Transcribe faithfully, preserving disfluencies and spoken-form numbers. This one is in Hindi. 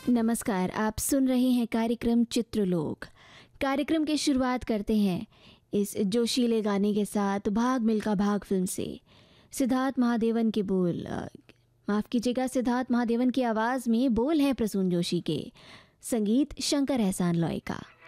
नमस्कार, आप सुन रहे हैं कार्यक्रम चित्रलोक। कार्यक्रम की शुरुआत करते हैं इस जोशीले गाने के साथ भाग मिल्खा भाग फिल्म से। सिद्धार्थ महादेवन के बोल, माफ़ कीजिएगा, सिद्धार्थ महादेवन की आवाज़ में बोल हैं प्रसून जोशी के, संगीत शंकर एहसान लॉय का।